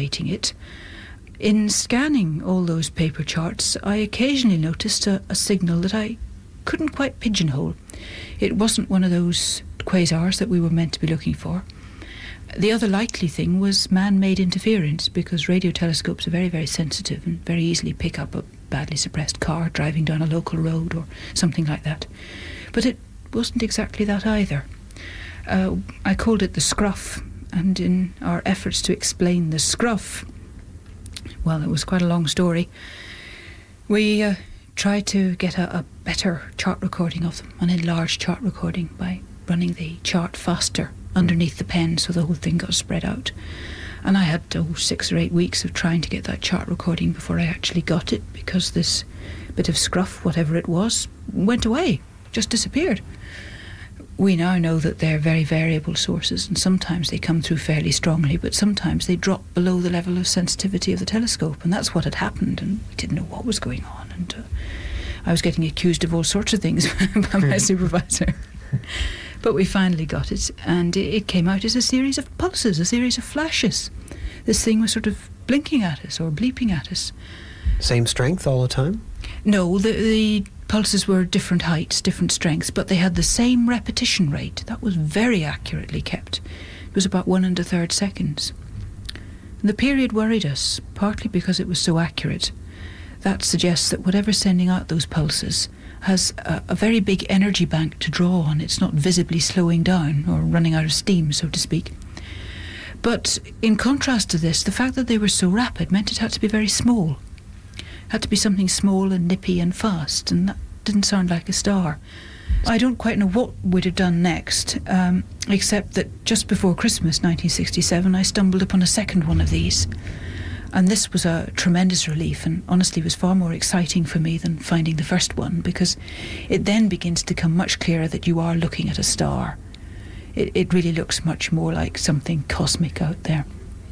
estimating it. In scanning all those paper charts, I occasionally noticed a signal that I couldn't quite pigeonhole. It wasn't one of those quasars that we were meant to be looking for. The other likely thing was man-made interference, because radio telescopes are very, very sensitive and very easily pick up a badly suppressed car driving down a local road or something like that. But it wasn't exactly that either. I called it the scruff, and in our efforts to explain the scruff, well, it was quite a long story. We tried to get a better chart recording of them, an enlarged chart recording, by running the chart faster underneath the pen so the whole thing got spread out. And I had 6 or 8 weeks of trying to get that chart recording before I actually got it, because this bit of scruff, whatever it was, went away, just disappeared. We now know that they're very variable sources, and sometimes they come through fairly strongly, but sometimes they drop below the level of sensitivity of the telescope, and that's what had happened, and we didn't know what was going on, and I was getting accused of all sorts of things by my supervisor. But we finally got it, and it came out as a series of pulses, a series of flashes. This thing was sort of blinking at us or bleeping at us. Same strength all the time? No, the pulses were different heights, different strengths, but they had the same repetition rate. That was very accurately kept. It was about 1 1/3 seconds. And the period worried us, partly because it was so accurate. That suggests that whatever's sending out those pulses has a very big energy bank to draw on. It's not visibly slowing down or running out of steam, so to speak. But in contrast to this, the fact that they were so rapid meant it had to be very small. It had to be something small and nippy and fast, and that didn't sound like a star. I don't quite know what we'd have done next, except that just before Christmas 1967 I stumbled upon a second one of these. And this was a tremendous relief, and honestly was far more exciting for me than finding the first one, because it then begins to become much clearer that you are looking at a star. It really looks much more like something cosmic out there.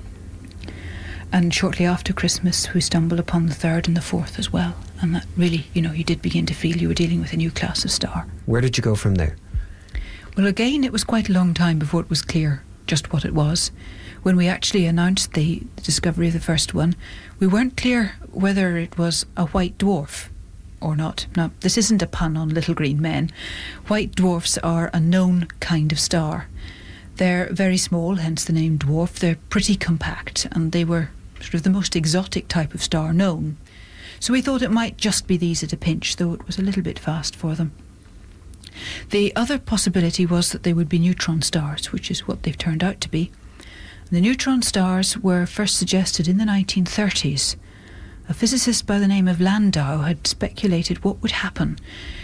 And shortly after Christmas we stumbled upon the third and the fourth as well, and that really, you did begin to feel you were dealing with a new class of star. Where did you go from there? Well, again, it was quite a long time before it was clear just what it was. When we actually announced the discovery of the first one, we weren't clear whether it was a white dwarf or not. Now, this isn't a pun on little green men. White dwarfs are a known kind of star. They're very small, hence the name dwarf. They're pretty compact, and they were sort of the most exotic type of star known. So we thought it might just be these at a pinch, though it was a little bit fast for them. The other possibility was that they would be neutron stars, which is what they've turned out to be. The neutron stars were first suggested in the 1930s. A physicist by the name of Landau had speculated what would happen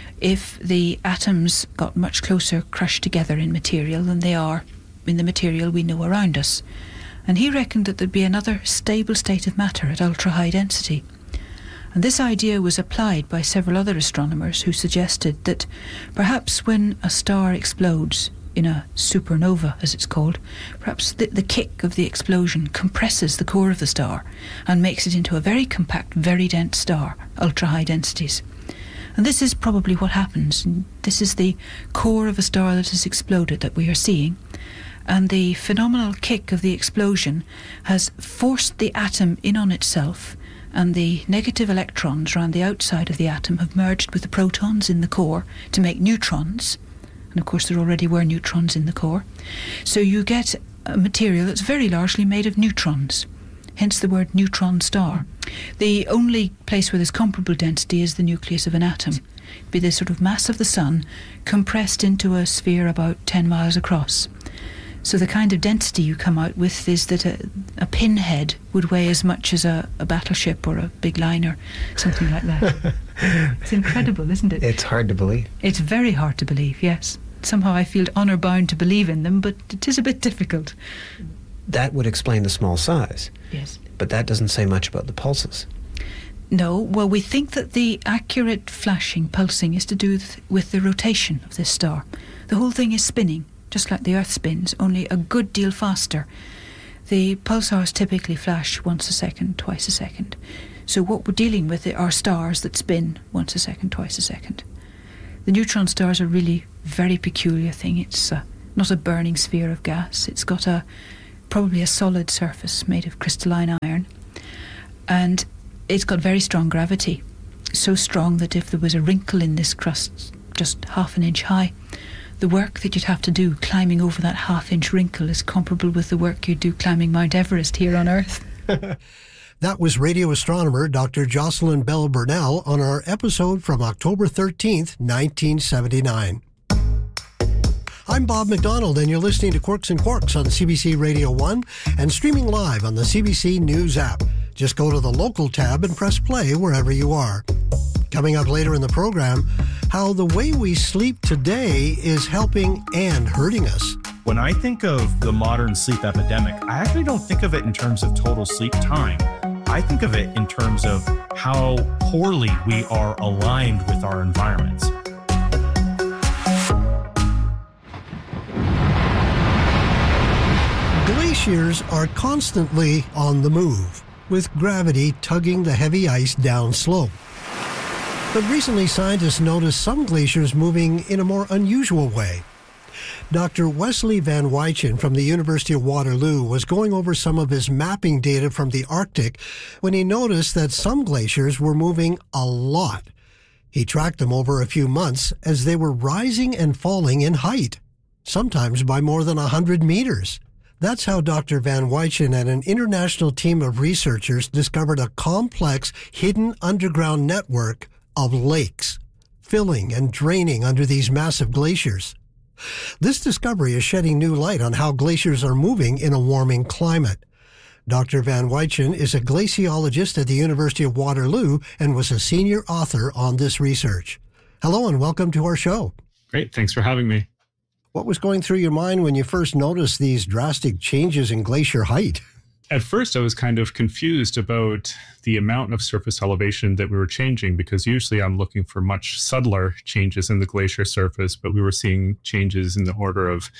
if the atoms got much closer crushed together in material than they are in the material we know around us. And he reckoned that there'd be another stable state of matter at ultra-high density. And this idea was applied by several other astronomers who suggested that perhaps when a star explodes, in a supernova, as it's called, perhaps the kick of the explosion compresses the core of the star and makes it into a very compact, very dense star, ultra-high densities. And this is probably what happens. This is the core of a star that has exploded that we are seeing, and the phenomenal kick of the explosion has forced the atom in on itself, and the negative electrons around the outside of the atom have merged with the protons in the core to make neutrons. And of course there already were neutrons in the core. So you get a material that's very largely made of neutrons, hence the word neutron star. The only place where there's comparable density is the nucleus of an atom. It'd be the sort of mass of the sun compressed into a sphere about 10 miles across. So the kind of density you come out with is that a pinhead would weigh as much as a battleship or a big liner, something like that. It's incredible, isn't it? It's hard to believe. It's very hard to believe, yes. Somehow I feel honour bound to believe in them, but it is a bit difficult. That would explain the small size. Yes. But that doesn't say much about the pulses. No, well, we think that the accurate flashing, pulsing, is to do with the rotation of this star. The whole thing is spinning, just like the Earth spins, only a good deal faster. The pulsars typically flash once a second, twice a second. So what we're dealing with are stars that spin once a second, twice a second. The neutron stars are really very peculiar thing. It's not a burning sphere of gas. It's got a probably a solid surface made of crystalline iron, and it's got very strong gravity, so strong that if there was a wrinkle in this crust just half an inch high, the work that you'd have to do climbing over that half-inch wrinkle is comparable with the work you'd do climbing Mount Everest here on Earth. That was radio astronomer Dr. Jocelyn Bell Burnell on our episode from October 13th, 1979. I'm Bob McDonald, and you're listening to Quirks and Quarks on CBC Radio 1 and streaming live on the CBC News app. Just go to the local tab and press play wherever you are. Coming up later in the program, how the way we sleep today is helping and hurting us. When I think of the modern sleep epidemic, I actually don't think of it in terms of total sleep time. I think of it in terms of how poorly we are aligned with our environments. Glaciers are constantly on the move, with gravity tugging the heavy ice down slope. But recently, scientists noticed some glaciers moving in a more unusual way. Dr. Wesley Van Wychen from the University of Waterloo was going over some of his mapping data from the Arctic when he noticed that some glaciers were moving a lot. He tracked them over a few months as they were rising and falling in height, sometimes by more than 100 meters. That's how Dr. Van Wychen and an international team of researchers discovered a complex, hidden underground network of lakes, filling and draining under these massive glaciers. This discovery is shedding new light on how glaciers are moving in a warming climate. Dr. Van Wychen is a glaciologist at the University of Waterloo and was a senior author on this research. Hello and welcome to our show. Great, thanks for having me. What was going through your mind when you first noticed these drastic changes in glacier height? At first, I was kind of confused about the amount of surface elevation that we were changing, because usually I'm looking for much subtler changes in the glacier surface, but we were seeing changes in the order of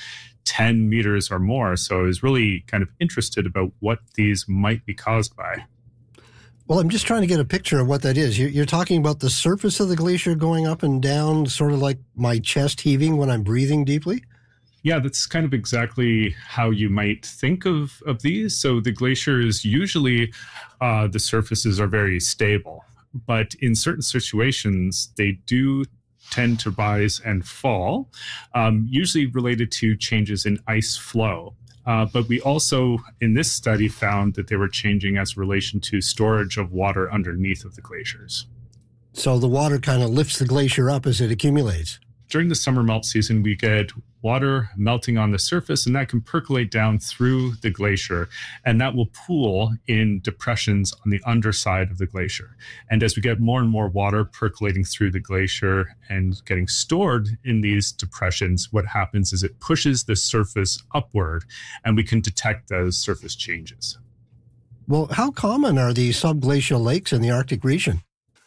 10 meters or more. So I was really kind of interested about what these might be caused by. Well, I'm just trying to get a picture of what that is. You're talking about the surface of the glacier going up and down, sort of like my chest heaving when I'm breathing deeply? Yeah, that's kind of exactly how you might think of these. So the glaciers, usually the surfaces are very stable, but in certain situations, they do tend to rise and fall, usually related to changes in ice flow. But we also, in this study, found that they were changing as a relation to storage of water underneath of the glaciers. So the water kind of lifts the glacier up as it accumulates. During the summer melt season, we get water melting on the surface, and that can percolate down through the glacier, and that will pool in depressions on the underside of the glacier. And as we get more and more water percolating through the glacier and getting stored in these depressions, what happens is it pushes the surface upward, and we can detect those surface changes. Well, how common are these subglacial lakes in the Arctic region?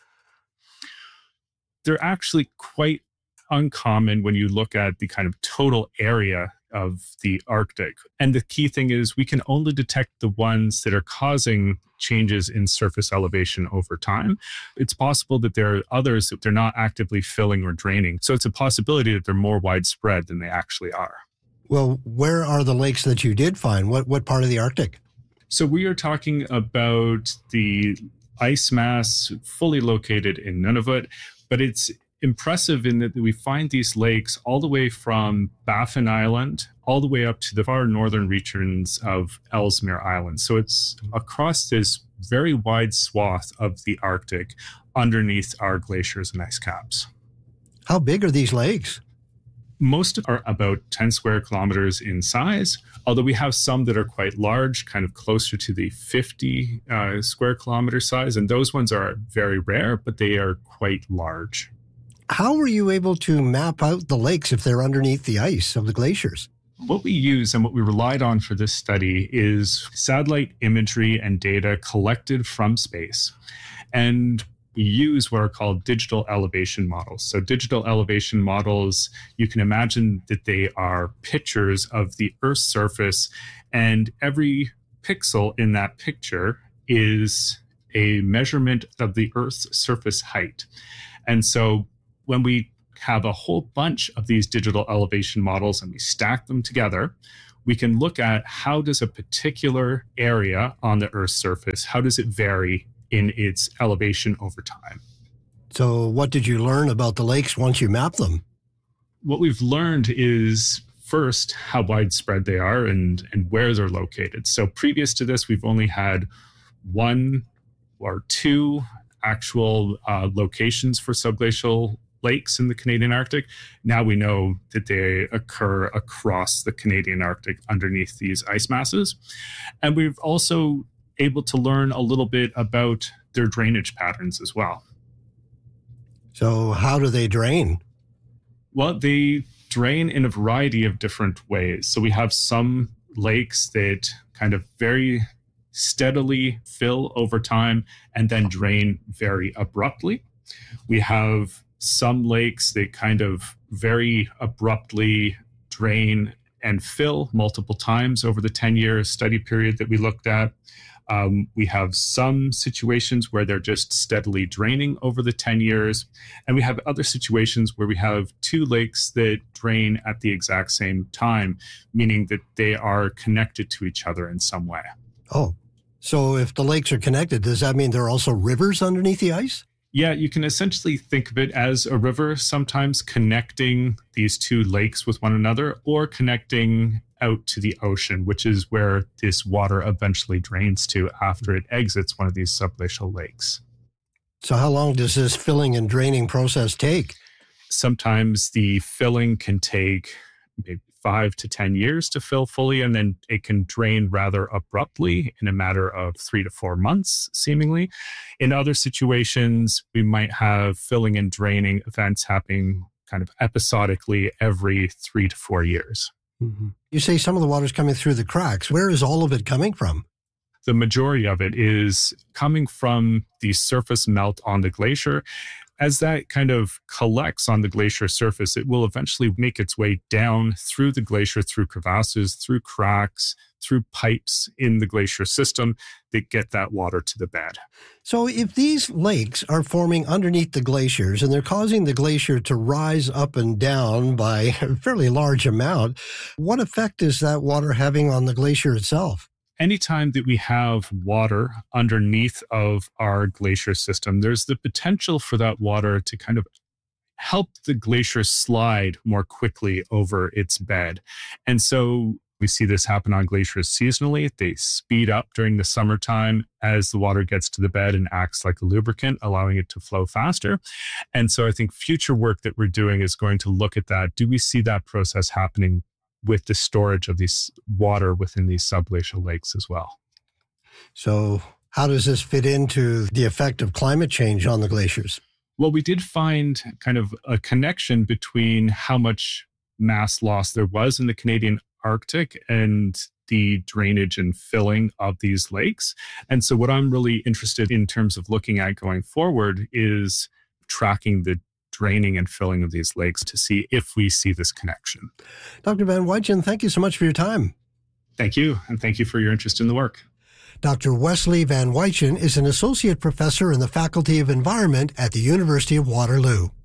They're actually quite uncommon when you look at the kind of total area of the Arctic. And the key thing is we can only detect the ones that are causing changes in surface elevation over time. It's possible that there are others that they're not actively filling or draining. So it's a possibility that they're more widespread than they actually are. Well, where are the lakes that you did find? What part of the Arctic? So we are talking about the ice mass fully located in Nunavut, but it's impressive in that we find these lakes all the way from Baffin Island all the way up to the far northern regions of Ellesmere Island. So it's across this very wide swath of the Arctic underneath our glaciers and ice caps. How big are these lakes? Most are about 10 square kilometers in size, although we have some that are quite large, kind of closer to the 50 square kilometer size. And those ones are very rare, but they are quite large. How were you able to map out the lakes if they're underneath the ice of the glaciers? What we use and what we relied on for this study is satellite imagery and data collected from space. And we use what are called digital elevation models. So digital elevation models, you can imagine that they are pictures of the Earth's surface, and every pixel in that picture is a measurement of the Earth's surface height. And so when we have a whole bunch of these digital elevation models and we stack them together, we can look at how does a particular area on the Earth's surface, how does it vary in its elevation over time. So what did you learn about the lakes once you mapped them? What we've learned is first how widespread they are and where they're located. So previous to this, we've only had one or two actual locations for subglacial lakes in the Canadian Arctic. Now we know that they occur across the Canadian Arctic underneath these ice masses. And we've also able to learn a little bit about their drainage patterns as well. So how do they drain? Well, they drain in a variety of different ways. So we have some lakes that kind of very steadily fill over time and then drain very abruptly. We have some lakes that kind of very abruptly drain and fill multiple times over the 10-year study period that we looked at. We have some situations where they're just steadily draining over the 10 years. And we have other situations where we have two lakes that drain at the exact same time, meaning that they are connected to each other in some way. Oh, so if the lakes are connected, does that mean there are also rivers underneath the ice? Yeah, you can essentially think of it as a river, sometimes connecting these two lakes with one another or connecting out to the ocean, which is where this water eventually drains to after it exits one of these subglacial lakes. So how long does this filling and draining process take? Sometimes the filling can take maybe 5 to 10 years to fill fully, and then it can drain rather abruptly in a matter of 3 to 4 months, seemingly. In other situations, we might have filling and draining events happening kind of episodically every 3 to 4 years. Mm-hmm. You say some of the water's coming through the cracks. Where is all of it coming from? The majority of it is coming from the surface melt on the glacier. As that kind of collects on the glacier surface, it will eventually make its way down through the glacier, through crevasses, through cracks, through pipes in the glacier system that get that water to the bed. So if these lakes are forming underneath the glaciers and they're causing the glacier to rise up and down by a fairly large amount, what effect is that water having on the glacier itself? Anytime that we have water underneath of our glacier system, there's the potential for that water to kind of help the glacier slide more quickly over its bed. And so we see this happen on glaciers seasonally. They speed up during the summertime as the water gets to the bed and acts like a lubricant, allowing it to flow faster. And so I think future work that we're doing is going to look at that. Do we see that process happening with the storage of this water within these subglacial lakes as well? So how does this fit into the effect of climate change on the glaciers? Well, we did find kind of a connection between how much mass loss there was in the Canadian Arctic and the drainage and filling of these lakes. And so what I'm really interested in terms of looking at going forward is tracking the draining and filling of these lakes to see if we see this connection. Dr. Van Wytjen, thank you so much for your time. Thank you, and thank you for your interest in the work. Dr. Wesley Van Wytjen is an associate professor in the Faculty of Environment at the University of Waterloo.